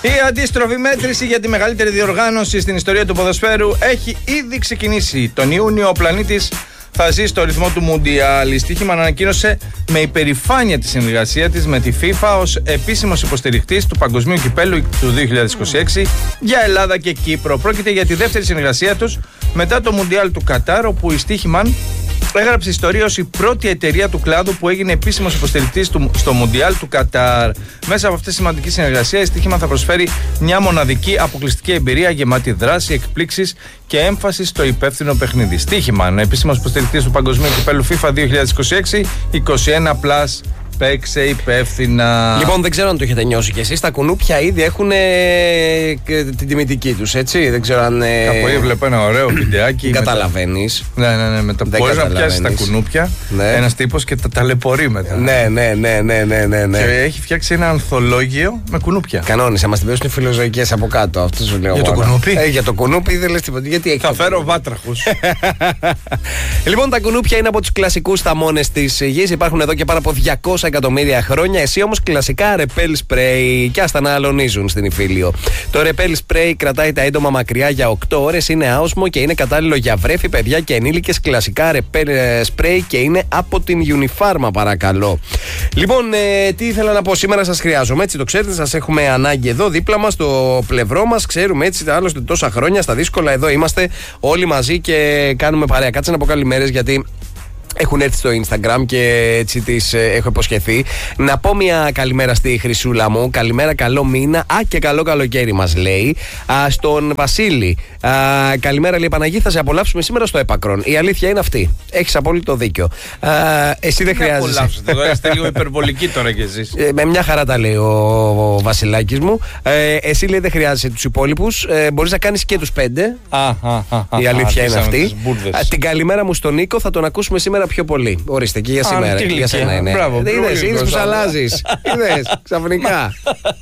Η αντίστροφη μέτρηση για τη μεγαλύτερη διοργάνωση στην ιστορία του ποδοσφαίρου έχει ήδη ξεκινήσει. Τον Ιούνιο ο πλανήτης θα ζει στο ρυθμό του Μουντιάλ. Η Στοίχημαν ανακοίνωσε με υπερηφάνεια τη συνεργασία της με τη FIFA ως επίσημος υποστηρικτής του Παγκοσμίου Κυπέλλου του 2026 για Ελλάδα και Κύπρο. Πρόκειται για τη δεύτερη συνεργασία τους μετά το Μουντιάλ του Κατάρ, όπου η Στοίχημαν έγραψε ιστορία ως η πρώτη εταιρεία του κλάδου που έγινε επίσημος υποστηρικτής στο Μουντιάλ του Κατάρ. Μέσα από αυτή τη σημαντική συνεργασία, η Στοίχημαν θα προσφέρει μια μοναδική αποκλειστική εμπειρία γεμάτη δράση, εκπλήξεις και έμφαση στο υπεύθυνο παιχνίδι. Στοίχημαν, επίσημος υποστηρικτής του Παγκοσμίου Κυπέλλου FIFA 2026, 21+. Παίξε υπεύθυνα. Λοιπόν, δεν ξέρω αν το έχετε νιώσει κι εσείς. Τα κουνούπια ήδη έχουν την τιμητική τους, έτσι. Δεν ξέρω αν. Κάπου έβλεπα ένα ωραίο βιντεάκι. Καταλαβαίνεις. Ναι. Μετά μπορείς να πιάσεις τα κουνούπια. Ναι. Ένας τύπος και τα ταλαιπωρεί μετά. Ναι. Και έχει φτιάξει ένα ανθολόγιο με κουνούπια. Κανόνισα, μας την πέσουν φιλοζωικές από κάτω. Αυτό σου λέω. Για το κουνούπι. Για το κουνούπι δεν λες τίποτα. Γιατί θα φέρω βάτραχους. Λοιπόν, τα κουνούπια είναι από τους κλασικούς θαμώνες της γης. Υπάρχουν εδώ και πάνω από 200 εκατομμύρια χρόνια. Εσύ όμως κλασικά ρεπέλ σπρέι και ας τα αναλωνίζουν στην Ιφίλιο. Το ρεπέλ σπρέι κρατάει τα έντομα μακριά για 8 ώρες, είναι άοσμο και είναι κατάλληλο για βρέφη, παιδιά και ενήλικες. Κλασικά ρεπέλ σπρέι και είναι από την Unifarma, παρακαλώ. Λοιπόν, τι ήθελα να πω, σήμερα σας χρειάζομαι, έτσι το ξέρετε, σας έχουμε ανάγκη εδώ δίπλα μας, στο πλευρό μας. Ξέρουμε έτσι, άλλωστε τόσα χρόνια στα δύσκολα εδώ είμαστε όλοι μαζί και κάνουμε παρέα. Κάτσε να πω καλημέρες γιατί έχουν έρθει στο Instagram και έτσι τις έχω υποσχεθεί. Να πω μια καλημέρα στη Χρυσούλα μου. Καλημέρα, καλό μήνα. Και καλό καλοκαίρι μας λέει. Στον Βασίλη. Καλημέρα, λέει Παναγί. Θα σε απολαύσουμε σήμερα στο έπακρον. Η αλήθεια είναι αυτή. Έχεις απόλυτο δίκιο. Εσύ δεν χρειάζεσαι. Εδώ είστε λίγο υπερβολική τώρα κι εσείς. Με μια χαρά τα λέει ο Βασιλάκης μου. Εσύ λέει δεν χρειάζεσαι τους υπόλοιπους. Μπορείς να κάνεις και τους 5. Η αλήθεια είναι αυτή. Την καλημέρα μου στον Νίκο θα τον ακούσουμε σήμερα πιο πολύ. Ορίστε και για σήμερα. Για σένα είναι. Είδες που αλλάζεις. Είδες ξαφνικά.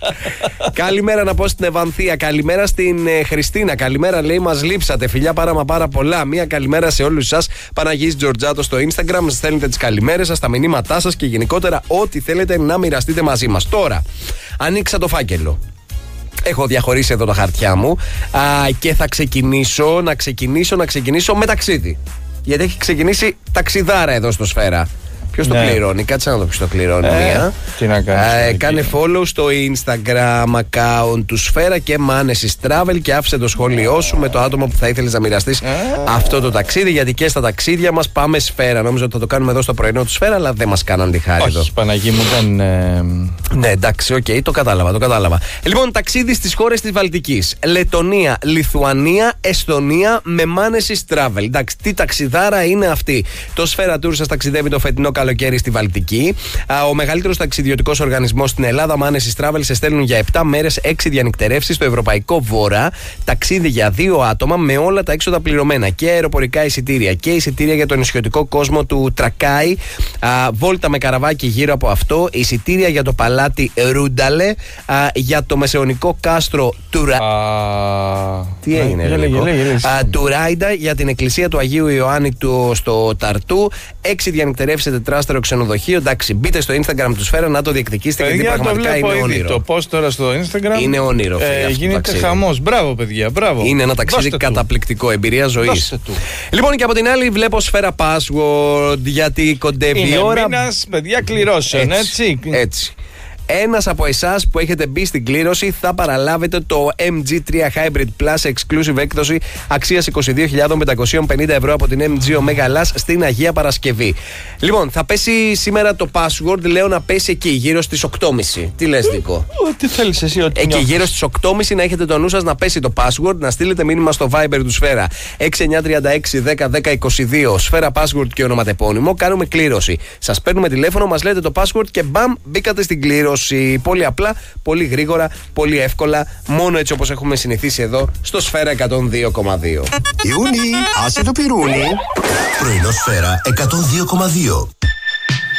Καλημέρα να πω στην Ευανθία. Καλημέρα στην Χριστίνα. Καλημέρα, λέει, μας λείψατε. Φιλιά πάρα πολλά. Μία καλημέρα σε όλους σας. Παναγής Τζορτζάτο στο Instagram. Μας στέλνετε τις καλημέρες σας, τα μηνύματά σας και γενικότερα ό,τι θέλετε να μοιραστείτε μαζί μας. Τώρα, ανοίξα το φάκελο. Έχω διαχωρίσει εδώ τα χαρτιά μου και θα ξεκινήσω με ταξίδι. Γιατί έχει ξεκινήσει ταξιδάρα εδώ στο Σφαίρα. Ποιος το πληρώνει, κάτσε να δω ποιος το πληρώνει. Τι να κάνεις. Κάνε follow στο Instagram account του Σφαίρα και Μάνεσης Travel και άφησε το σχόλιο σου με το άτομο που θα ήθελες να μοιραστείς αυτό το ταξίδι. Γιατί και στα ταξίδια μας πάμε Σφαίρα. Νόμιζα ότι θα το κάνουμε εδώ στο πρωινό του Σφαίρα, αλλά δεν μας κάναν τη χάρη εδώ. Όχι, Παναγί μου, δεν. Ναι, εντάξει, οκ, το κατάλαβα. Λοιπόν, ταξίδι στις χώρες της Βαλτικής. Λετονία, Λιθουανία, Εσθονία με Μάνεσης Travel. Εντάξει, τι ταξιδάρα είναι αυτή. Το Σφαίρα Tour σας ταξιδεύει το φετινό καλοκαίρι στη Βαλτική. Ο μεγαλύτερος ταξιδιωτικός οργανισμός στην Ελλάδα, Μάνεσης Travel, σε στέλνουν για 7 μέρες 6 διανυκτερεύσεις στο Ευρωπαϊκό Βορρά. Ταξίδι για 2 άτομα με όλα τα έξοδα πληρωμένα. Και αεροπορικά εισιτήρια και εισιτήρια για τον νησιωτικό κόσμο του Τρακάι. Βόλτα με καραβάκι γύρω από αυτό. Εισιτήρια για το παλάτι Ρούνταλε. Για το μεσαιωνικό κάστρο Τι έγινε, Τουράιντα. Για την εκκλησία του Αγίου Ιωάννη στο Ταρτού. 6 διανυκτερεύσεις σε τετράστερο ξενοδοχείο. Εντάξει, μπείτε στο Instagram του Σφαίρα να το διεκδικήσετε, γιατί πραγματικά είναι όνειρο. Το post τώρα στο Instagram είναι όνειρο. Γίνεται χαμός. Μπράβο, παιδιά, μπράβο. Είναι ένα ταξίδι καταπληκτικό, εμπειρία ζωής. Λοιπόν, και από την άλλη βλέπω Σφαίρα Password, γιατί κοντεύει η ώρα. Είναι μήνας, παιδιά, κληρώσεων, έτσι. Ένας από εσάς που έχετε μπει στην κλήρωση θα παραλάβετε το MG3 Hybrid Plus Exclusive έκδοση αξίας 22.550 ευρώ από την MG Omega Lass στην Αγία Παρασκευή. Λοιπόν, θα πέσει σήμερα το password, λέω να πέσει εκεί γύρω στις 8.30. Τι λες, Νίκο? Τι θέλεις εσύ, ότι εκεί γύρω στις 8.30 να έχετε το νου σας να πέσει το password, να στείλετε μήνυμα στο Viber του Σφαίρα 6936 10 10 22. Σφαίρα Password και ονοματεπώνυμο. Κάνουμε κλήρωση. Σας παίρνουμε τηλέφωνο, μας λέτε το password και μπαμ, μπήκατε στην κλήρωση. Πολύ απλά, πολύ γρήγορα, πολύ εύκολα, μόνο έτσι όπως έχουμε συνηθίσει εδώ στο Σφαίρα 102,2. Ιούνι, άσε το πυρούνι. Πρωινό Σφαίρα 102,2.